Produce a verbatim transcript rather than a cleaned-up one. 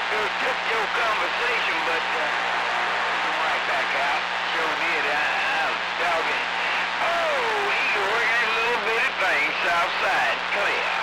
Sure took your conversation, but uh, come right back out. Sure did. I, I was dogging. Oh, he can work that little bitty thing south side clear.